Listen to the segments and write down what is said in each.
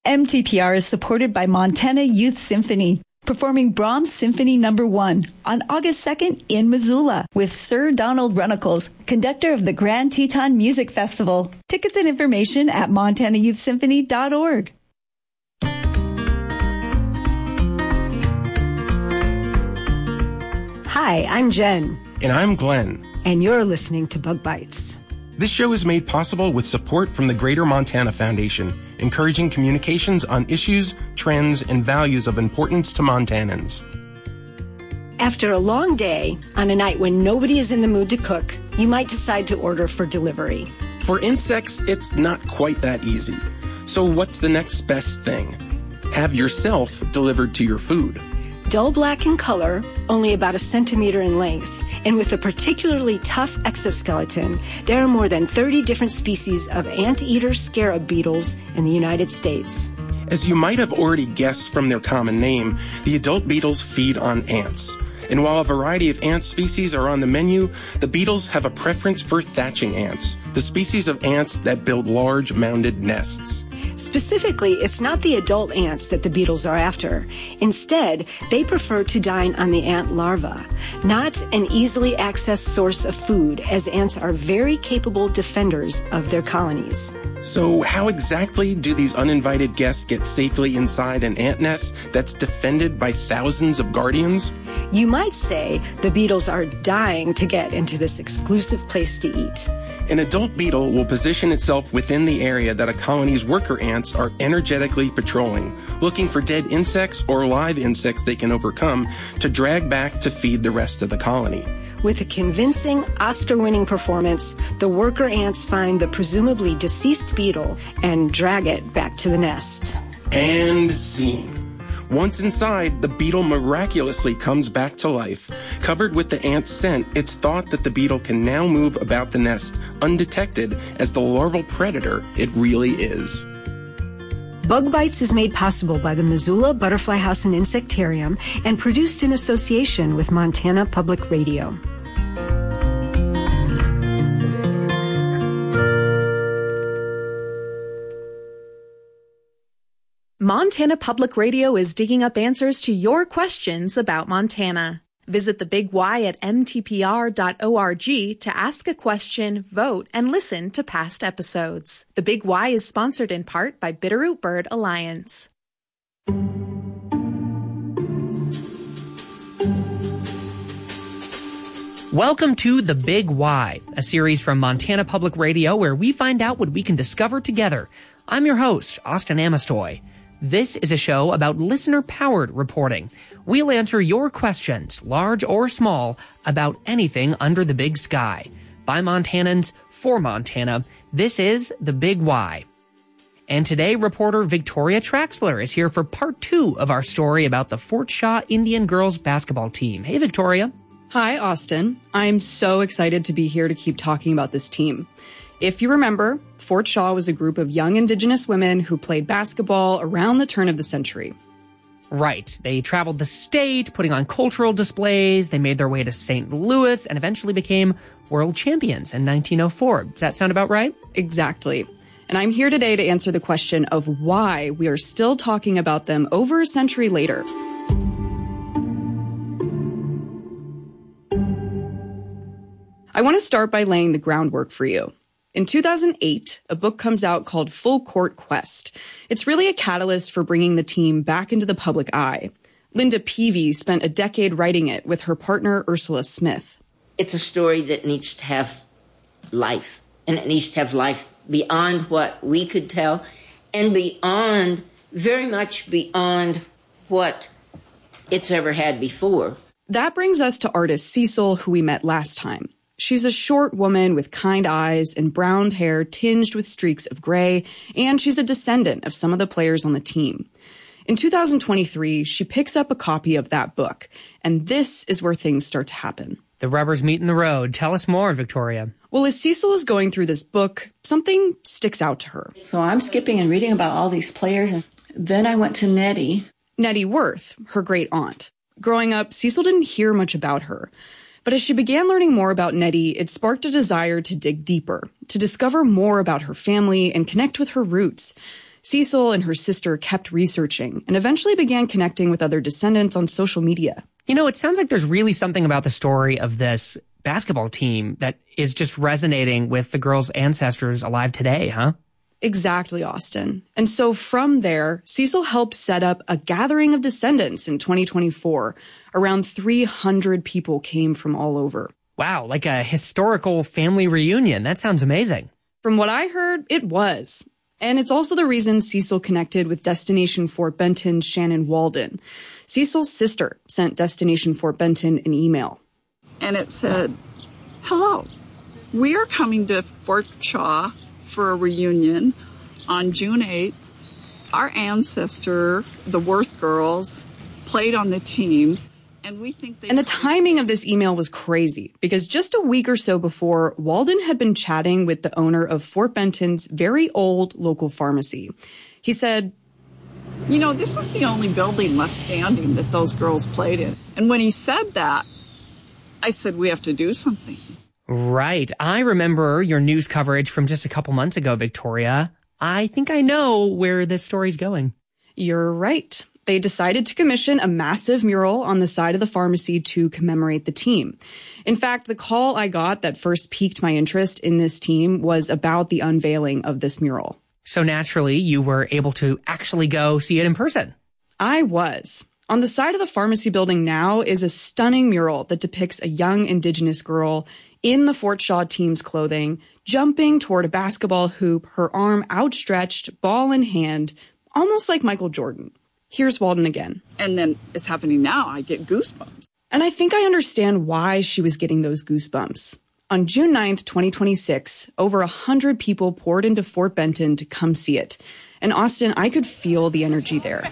MTPR is supported by Montana Youth Symphony, performing Brahms Symphony No. 1 on August 2nd in Missoula with Sir Donald Runnicles, conductor of the Grand Teton Music Festival. Tickets and information at montanayouthsymphony.org. Hi, I'm Jen. And I'm Glenn. And you're listening to Bug Bites. This show is made possible with support from the Greater Montana Foundation, encouraging communications on issues, trends, and values of importance to Montanans. After a long day, on a night when nobody is in the mood to cook, you might decide to order for delivery. For insects, it's not quite that easy. So what's the next best thing? Have yourself delivered to your food. Dull black in color, only about 1 centimeter in length, and with a particularly tough exoskeleton, there are more than 30 different species of anteater scarab beetles in the United States. As you might have already guessed from their common name, the adult beetles feed on ants. And while a variety of ant species are on the menu, the beetles have a preference for thatching ants, the species of ants that build large mounded nests. Specifically, it's not the adult ants that the beetles are after. Instead, they prefer to dine on the ant larva, not an easily accessed source of food, as ants are very capable defenders of their colonies. So how exactly do these uninvited guests get safely inside an ant nest that's defended by thousands of guardians? You might say the beetles are dying to get into this exclusive place to eat. An adult beetle will position itself within the area that a colony's worker ants are energetically patrolling, looking for dead insects or live insects they can overcome to drag back to feed the rest of the colony. With a convincing Oscar-winning performance, the worker ants find the presumably deceased beetle and drag it back to the nest. And scene. Once inside, the beetle miraculously comes back to life. Covered with the ant's scent, it's thought that the beetle can now move about the nest undetected as the larval predator it really is. Bug Bites is made possible by the Missoula Butterfly House and Insectarium and produced in association with Montana Public Radio. Montana Public Radio is digging up answers to your questions about Montana. Visit the Big Y at mtpr.org to ask a question, vote, and listen to past episodes. The Big Y is sponsored in part by Bitterroot Bird Alliance. Welcome to The Big Y, a series from Montana Public Radio where we find out what we can discover together. I'm your host, Austin Amestoy. This is a show about listener-powered reporting. We'll answer your questions, large or small, about anything under the big sky. By Montanans, for Montana, this is The Big Y. And today, reporter Victoria Traxler is here for part 2 of our story about the Fort Shaw Indian girls basketball team. Hey, Victoria. Hi, Austin. I'm so excited to be here to keep talking about this team. If you remember, Fort Shaw was a group of young Indigenous women who played basketball around the turn of the century. Right. They traveled the state, putting on cultural displays. They made their way to St. Louis and eventually became world champions in 1904. Does that sound about right? Exactly. And I'm here today to answer the question of why we are still talking about them over a century later. I want to start by laying the groundwork for you. In 2008, a book comes out called Full Court Quest. It's really a catalyst for bringing the team back into the public eye. Linda Peavy spent a decade writing it with her partner, Ursula Smith. It's a story that needs to have life, and it needs to have life beyond what we could tell, and beyond, very much beyond what it's ever had before. That brings us to artist Cecil, who we met last time. She's a short woman with kind eyes and brown hair tinged with streaks of gray, and she's a descendant of some of the players on the team. In 2023, she picks up a copy of that book, and this is where things start to happen. The rubbers meet in the road. Tell us more, Victoria. Well, as Cecil is going through this book, something sticks out to her. So I'm skipping and reading about all these players, and then I went to Nettie. Nettie Worth, her great aunt. Growing up, Cecil didn't hear much about her. But as she began learning more about Nettie, it sparked a desire to dig deeper, to discover more about her family and connect with her roots. Cecil and her sister kept researching and eventually began connecting with other descendants on social media. You know, it sounds like there's really something about the story of this basketball team that is just resonating with the girls' ancestors alive today, huh? Exactly, Austin. And so from there, Cecil helped set up a gathering of descendants in 2024. Around 300 people came from all over. Wow, like a historical family reunion. That sounds amazing. From what I heard, it was. And it's also the reason Cecil connected with Destination Fort Benton's Shannon Walden. Cecil's sister sent Destination Fort Benton an email. And it said, "Hello, we are coming to Fort Shaw for a reunion on June 8th. Our ancestor, the Worth girls, played on the team. And we think they..." And the timing of this email was crazy because just a week or so before, Walden had been chatting with the owner of Fort Benton's very old local pharmacy. He said, "You know, this is the only building left standing that those girls played in." And when he said that, I said, "We have to do something." Right. I remember your news coverage from just a couple months ago, Victoria. I think I know where this story's going. You're right. They decided to commission a massive mural on the side of the pharmacy to commemorate the team. In fact, the call I got that first piqued my interest in this team was about the unveiling of this mural. So naturally, you were able to actually go see it in person. I was. On the side of the pharmacy building now is a stunning mural that depicts a young Indigenous girl in the Fort Shaw team's clothing, jumping toward a basketball hoop, her arm outstretched, ball in hand, almost like Michael Jordan. Here's Walden again. And then it's happening now. I get goosebumps. And I think I understand why she was getting those goosebumps. On June 9th, 2026, over 100 people poured into Fort Benton to come see it. And Austin, I could feel the energy there.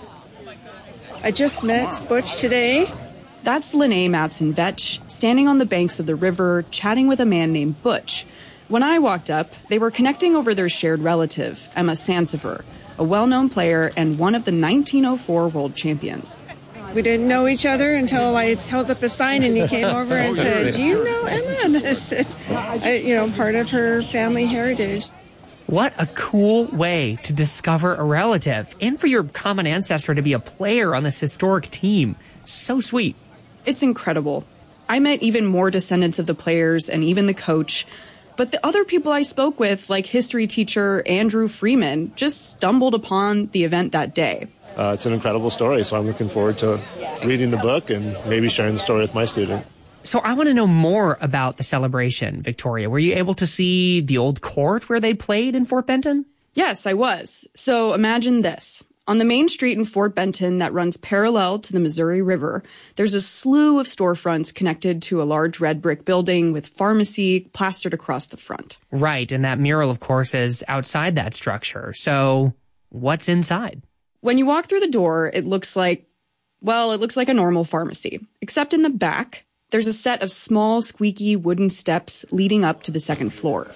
I just met Butch today. That's Lene Matson-Vetch, standing on the banks of the river, chatting with a man named Butch. When I walked up, they were connecting over their shared relative, Emma Sansevier, a well-known player and one of the 1904 world champions. We didn't know each other until I held up a sign and he came over and said, "Do you know Emma?" And I said, part of her family heritage. What a cool way to discover a relative and for your common ancestor to be a player on this historic team. So sweet. It's incredible. I met even more descendants of the players and even the coach. But the other people I spoke with, like history teacher Andrew Freeman, just stumbled upon the event that day. It's an incredible story, so I'm looking forward to reading the book and maybe sharing the story with my students. So I want to know more about the celebration, Victoria. Were you able to see the old court where they played in Fort Benton? Yes, I was. So imagine this. On the main street in Fort Benton that runs parallel to the Missouri River, there's a slew of storefronts connected to a large red brick building with pharmacy plastered across the front. Right, and that mural, of course, is outside that structure. So what's inside? When you walk through the door, it looks like a normal pharmacy. Except in the back, there's a set of small, squeaky wooden steps leading up to the second floor.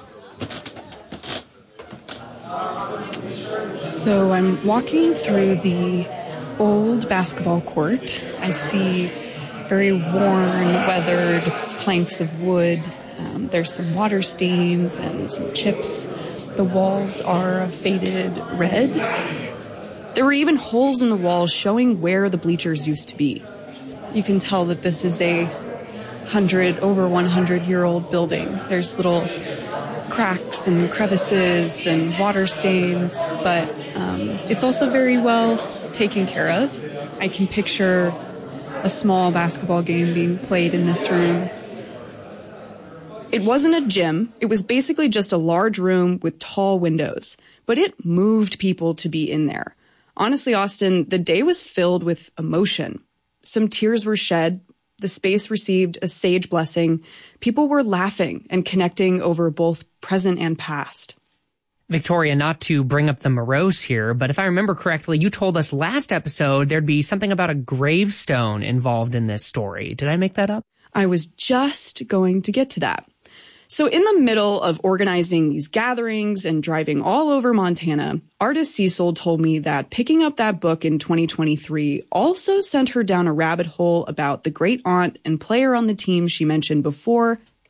So I'm walking through the old basketball court. I see very worn, weathered planks of wood. There's some water stains and some chips. The walls are a faded red. There were even holes in the walls showing where the bleachers used to be. You can tell that this is a over 100-year-old building. There's little cracks and crevices and water stains, but it's also very well taken care of. I can picture a small basketball game being played in this room. It wasn't a gym. It was basically just a large room with tall windows, but it moved people to be in there. Honestly, Austin, the day was filled with emotion. Some tears were shed. The space received a sage blessing. People were laughing and connecting over both present and past. Victoria, not to bring up the morose here, but if I remember correctly, you told us last episode there'd be something about a gravestone involved in this story. Did I make that up? I was just going to get to that. So in the middle of organizing these gatherings and driving all over Montana, artist Cecil told me that picking up that book in 2023 also sent her down a rabbit hole about the great aunt and player on the team she mentioned before,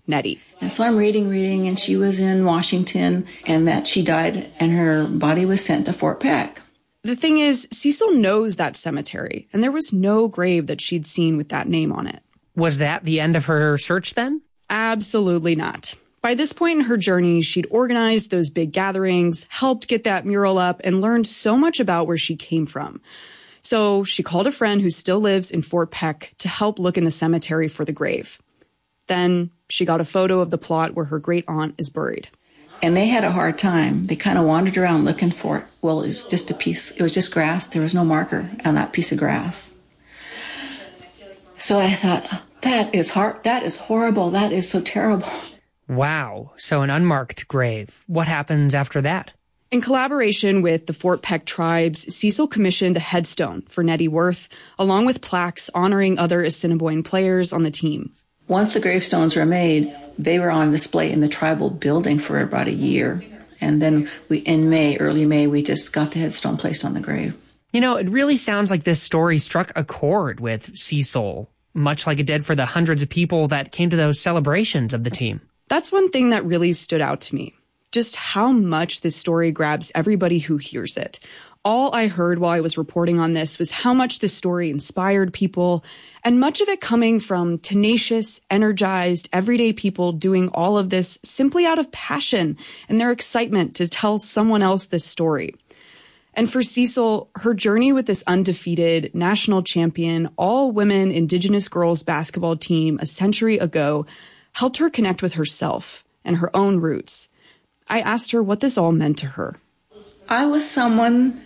Nettie. And so I'm reading, and she was in Washington, and that she died, and her body was sent to Fort Peck. The thing is, Cecil knows that cemetery, and there was no grave that she'd seen with that name on it. Was that the end of her search then? Absolutely not. By this point in her journey, she'd organized those big gatherings, helped get that mural up, and learned so much about where she came from. So she called a friend who still lives in Fort Peck to help look in the cemetery for the grave. Then she got a photo of the plot where her great aunt is buried. And they had a hard time. They kind of wandered around looking for it. Well, it was just it was just grass. There was no marker on that piece of grass. So I thought, that is horrible. That is so terrible. Wow. So an unmarked grave. What happens after that? In collaboration with the Fort Peck tribes, Cecil commissioned a headstone for Nettie Worth, along with plaques honoring other Assiniboine players on the team. Once the gravestones were made, they were on display in the tribal building for about a year. And then early May, we just got the headstone placed on the grave. You know, it really sounds like this story struck a chord with Cecil, much like it did for the hundreds of people that came to those celebrations of the team. That's one thing that really stood out to me, just how much this story grabs everybody who hears it. All I heard while I was reporting on this was how much this story inspired people, and much of it coming from tenacious, energized, everyday people doing all of this simply out of passion and their excitement to tell someone else this story. And for Cecil, her journey with this undefeated, national champion, all-women Indigenous girls basketball team a century ago helped her connect with herself and her own roots. I asked her what this all meant to her. I was someone...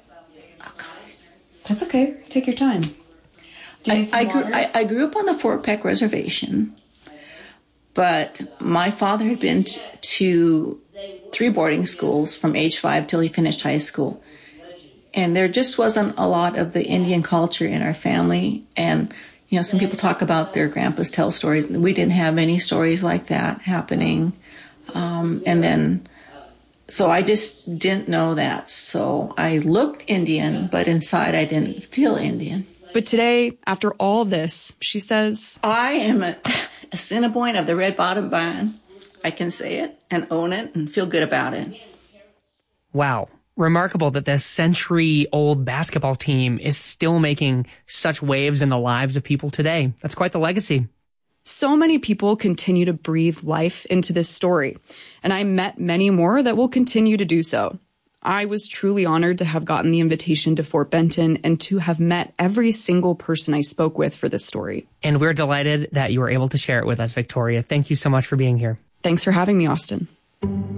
That's okay. Take your time. I grew up on the Fort Peck Reservation, but my father had been to 3 boarding schools from age 5 till he finished high school. And there just wasn't a lot of the Indian culture in our family. And, you know, some people talk about their grandpas tell stories. We didn't have any stories like that happening. So I just didn't know that. So I looked Indian, but inside I didn't feel Indian. But today, after all this, she says, I am a Assiniboine of the Red Bottom Band. I can say it and own it and feel good about it. Wow. Remarkable that this century-old basketball team is still making such waves in the lives of people today. That's quite the legacy. So many people continue to breathe life into this story, and I met many more that will continue to do so. I was truly honored to have gotten the invitation to Fort Benton and to have met every single person I spoke with for this story. And we're delighted that you were able to share it with us, Victoria. Thank you so much for being here. Thanks for having me, Austin.